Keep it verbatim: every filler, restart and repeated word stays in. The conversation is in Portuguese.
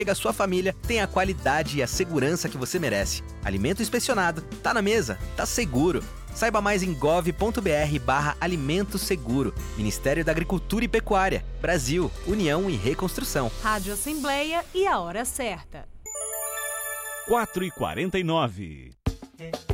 a sua família tem a qualidade e a segurança que você merece. Alimento inspecionado, tá na mesa, tá seguro. Saiba mais em gov.br barra Alimento Seguro. Ministério da Agricultura e Pecuária. Brasil, União e Reconstrução. Rádio Assembleia e a hora certa. quatro e quarenta e nove.